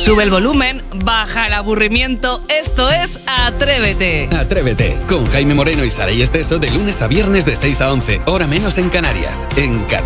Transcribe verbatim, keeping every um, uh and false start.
Sube el volumen, baja el aburrimiento. Esto es Atrévete. Atrévete, con Jaime Moreno y Saray Esteso de lunes a viernes de seis a once, hora menos en Canarias, en Cadena